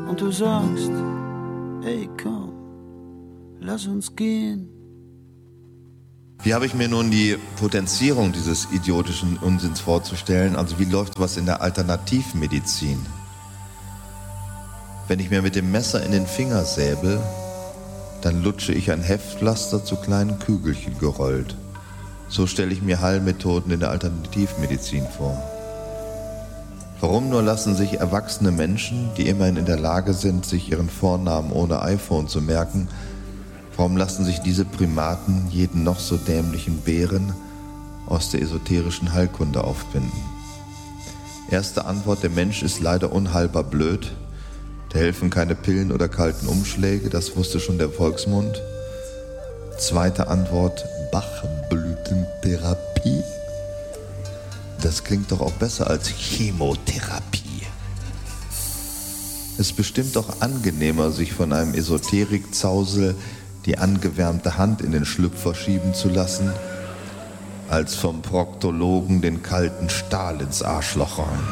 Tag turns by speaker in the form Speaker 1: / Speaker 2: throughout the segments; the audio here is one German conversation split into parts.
Speaker 1: und du sagst, ey komm, lass uns gehen.
Speaker 2: Wie habe ich mir nun die Potenzierung dieses idiotischen Unsinns vorzustellen? Also wie läuft was in der Alternativmedizin? Wenn ich mir mit dem Messer in den Finger säbel, dann lutsche ich ein Heftpflaster zu kleinen Kügelchen gerollt. So stelle ich mir Heilmethoden in der Alternativmedizin vor. Warum nur lassen sich erwachsene Menschen, die immerhin in der Lage sind, sich ihren Vornamen ohne iPhone zu merken, warum lassen sich diese Primaten jeden noch so dämlichen Bären aus der esoterischen Heilkunde aufbinden? Erste Antwort: Der Mensch ist leider unheilbar blöd. Da helfen keine Pillen oder kalten Umschläge, das wusste schon der Volksmund. Zweite Antwort: Bachblütentherapie. Das klingt doch auch besser als Chemotherapie. Es ist bestimmt auch angenehmer, sich von einem Esoterikzausel die angewärmte Hand in den Schlüpfer schieben zu lassen, als vom Proktologen den kalten Stahl ins Arschloch rein.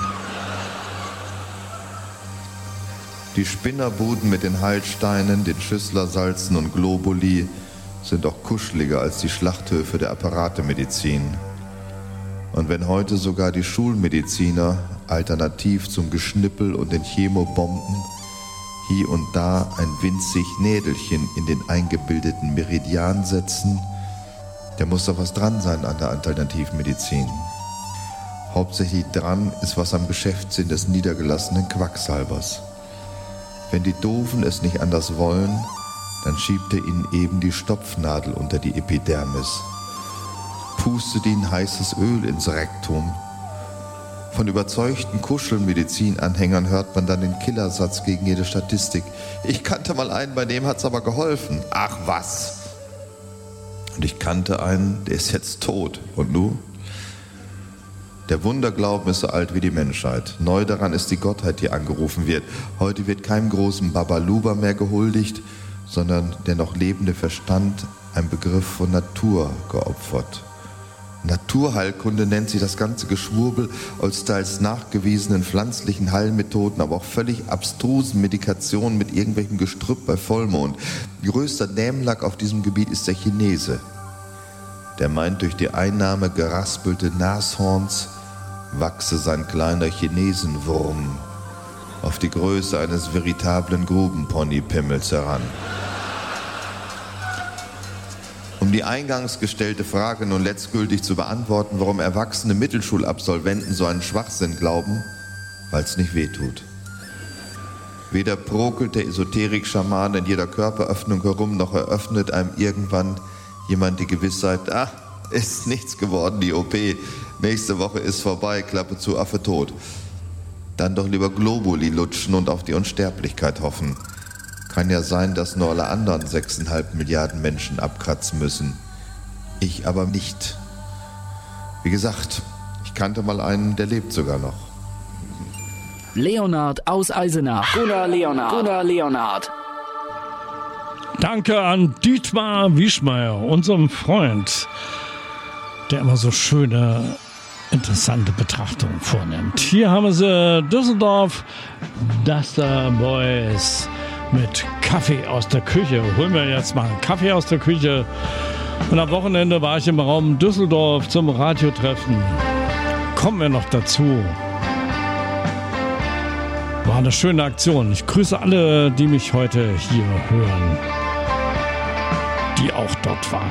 Speaker 2: Die Spinnerbuden mit den Heilsteinen, den Schüsslersalzen und Globuli sind auch kuscheliger als die Schlachthöfe der Apparatemedizin. Und wenn heute sogar die Schulmediziner alternativ zum Geschnippel und den Chemobomben hier und da ein winzig Nädelchen in den eingebildeten Meridian setzen, da muss doch was dran sein an der Alternativmedizin. Hauptsächlich dran ist was am Geschäftssinn des niedergelassenen Quacksalbers. Wenn die Doofen es nicht anders wollen, dann schiebt er ihnen eben die Stopfnadel unter die Epidermis. Pustet ihnen heißes Öl ins Rektum. Von überzeugten Kuschelmedizin-Anhängern hört man dann den Killersatz gegen jede Statistik. Ich kannte mal einen, bei dem hat's aber geholfen. Ach was! Und ich kannte einen, der ist jetzt tot. Und nu? Der Wunderglauben ist so alt wie die Menschheit. Neu daran ist die Gottheit, die angerufen wird. Heute wird keinem großen Babaluba mehr gehuldigt, sondern der noch lebende Verstand, ein Begriff von Natur, geopfert. Naturheilkunde nennt sich das ganze Geschwurbel aus teils nachgewiesenen pflanzlichen Heilmethoden, aber auch völlig abstrusen Medikationen mit irgendwelchem Gestrüpp bei Vollmond. Größter Dämlack auf diesem Gebiet ist der Chinese. Der meint, durch die Einnahme geraspelte Nashorns wachse sein kleiner Chinesenwurm auf die Größe eines veritablen Grubenponypimmels heran. Um die eingangs gestellte Frage nun letztgültig zu beantworten, warum erwachsene Mittelschulabsolventen so einen Schwachsinn glauben, weil es nicht wehtut. Weder prokelt der Esoterik-Schaman in jeder Körperöffnung herum, noch eröffnet einem irgendwann jemand die Gewissheit, ist nichts geworden, die OP, nächste Woche ist vorbei, Klappe zu, Affe tot. Dann doch lieber Globuli lutschen und auf die Unsterblichkeit hoffen. Kann ja sein, dass nur alle anderen 6,5 Milliarden Menschen abkratzen müssen. Ich aber nicht. Wie gesagt, ich kannte mal einen, der lebt sogar noch.
Speaker 3: Leonhard aus Eisenach. Gunnar Leonhard.
Speaker 4: Danke an Dietmar Wieschmeier, unserem Freund, der immer so schöne, interessante Betrachtungen vornimmt. Hier haben sie Düsseldorf, Duster Boys mit Kaffee aus der Küche. Holen wir jetzt mal einen Kaffee aus der Küche. Und am Wochenende war ich im Raum Düsseldorf zum Radiotreffen. Kommen wir noch dazu. War eine schöne Aktion. Ich grüße alle, die mich heute hier hören, die auch dort waren.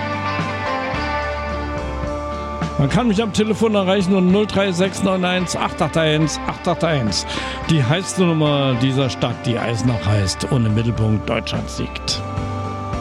Speaker 4: Man kann mich am Telefon erreichen und 03691 881 881. Die heiße Nummer dieser Stadt, die Eisenach heißt und im Mittelpunkt Deutschlands liegt.